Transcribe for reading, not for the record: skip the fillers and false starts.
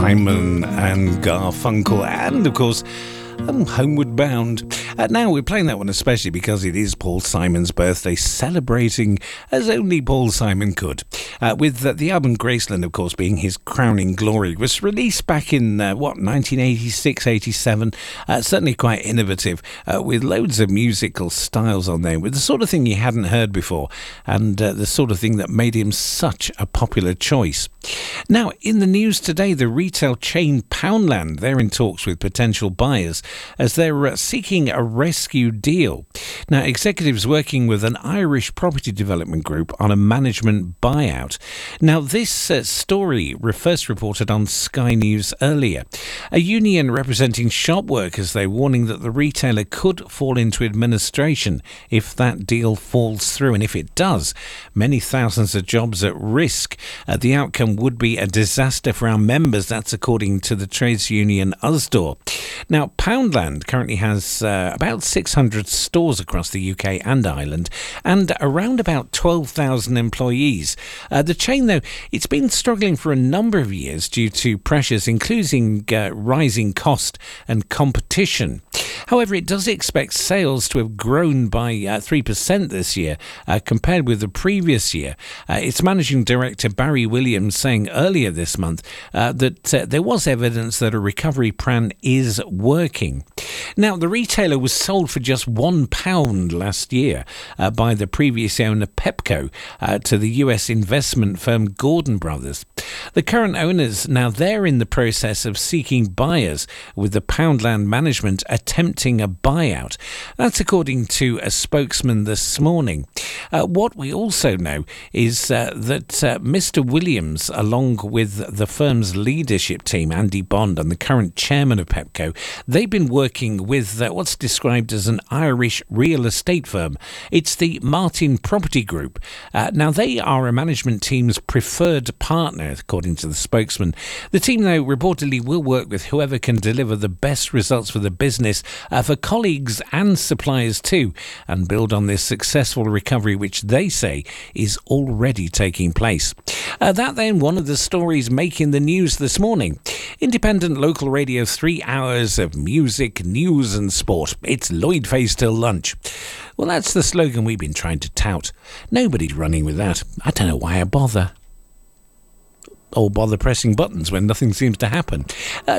Simon and Garfunkel, and of course Homeward Bound. Now we're playing that one especially because it is Paul Simon's birthday, celebrating as only Paul Simon could, with the album Graceland, of course, being his crowning glory. It was released back in 1986, 87. Certainly quite innovative, with loads of musical styles on there, with the sort of thing you hadn't heard before, and the sort of thing that made him such a popular choice. Now, in the news today, the retail chain Poundland, they're in talks with potential buyers as they're seeking a rescue deal. Now, executives working with an Irish property development group on a management buyout. Now, this story first reported on Sky News earlier. A union representing shop workers, they're warning that the retailer could fall into administration if that deal falls through. And if it does, many thousands of jobs at risk. The outcome would be a disaster for our members. That's according to the trades union Usdaw. Now, Poundland currently has about 600 stores across the UK and Ireland, and around about 12,000 employees. The chain, though, it's been struggling for a number of years due to pressures, including rising cost and competition. However, it does expect sales to have grown by 3% this year compared with the previous year. Its managing director, Barry Williams, saying earlier this month that there was evidence that a recovery plan is working. Now, the retailer was sold for just £1 last year by the previous owner, Pepco, to the US investment firm Gordon Brothers. The current owners, now they're in the process of seeking buyers, with the Poundland management attempting a buyout. That's according to a spokesman this morning. What we also know is that Mr. Williams, along with the firm's leadership team, Andy Bond, and the current chairman of Pepco, they've been working with what's described as an Irish real estate firm. It's the Martin Property Group. Now, they are a management team's preferred partner, according to the spokesman. The team, though, reportedly will work with whoever can deliver the best results for the business, for colleagues and suppliers too, and build on this successful recovery, which they say is already taking place. That then, one of the stories making the news this morning. Independent local radio, 3 hours of music, news and sport. It's Lloyd Face till lunch. Well, that's the slogan we've been trying to tout. Nobody's running with that. I don't know why I bother. Or bother pressing buttons when nothing seems to happen.